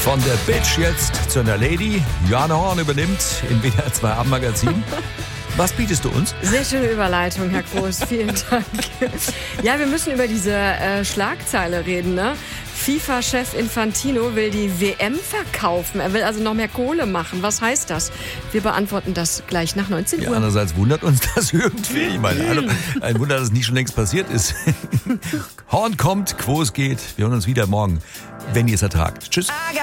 Von der Bitch jetzt zu einer Lady. Johanna Horn übernimmt im WDR 2 Abendmagazin. Was bietest du uns? Sehr schöne Überleitung, Herr Groß. Vielen Dank. Ja, wir müssen über diese Schlagzeile reden, ne? FIFA-Chef Infantino will die WM verkaufen. Er will also noch mehr Kohle machen. Was heißt das? Wir beantworten das gleich nach 19 Uhr. Ja, andererseits wundert uns das irgendwie. Ich meine, hallo, ein Wunder, dass es nicht schon längst passiert ist. Horn kommt, Quo es geht. Wir hören uns wieder morgen, wenn ihr es ertragt. Tschüss.